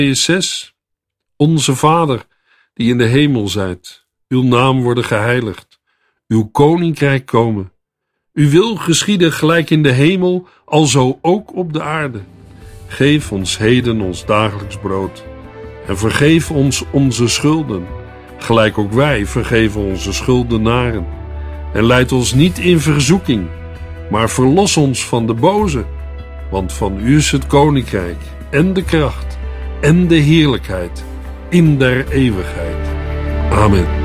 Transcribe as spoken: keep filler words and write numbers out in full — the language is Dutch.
zes. Onze Vader, die in de hemel zijt, uw naam worden geheiligd, uw koninkrijk komen. Uw wil geschieden gelijk in de hemel, alzo ook op de aarde. Geef ons heden ons dagelijks brood. En vergeef ons onze schulden, gelijk ook wij vergeven onze schuldenaren. En leid ons niet in verzoeking, maar verlos ons van de boze. Want van u is het koninkrijk en de kracht en de heerlijkheid in der eeuwigheid. Amen.